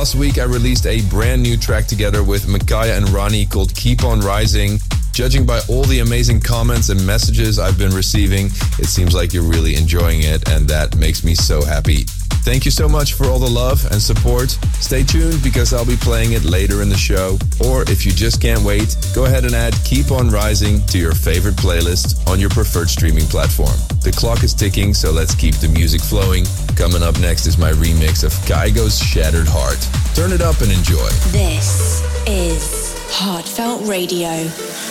last week I released a brand new track together with Micaiah and Ronnie called Keep On Rising. Judging by all the amazing comments and messages I've been receiving, it seems like you're really enjoying it, and that makes me so happy. Thank you so much for all the love and support. Stay tuned because I'll be playing it later in the show. Or if you just can't wait, go ahead and add Keep On Rising to your favorite playlist on your preferred streaming platform. The clock is ticking, so let's keep the music flowing. Coming up next is my remix of Kygo's Shattered Heart. Turn it up and enjoy. This is Heartfelt Radio.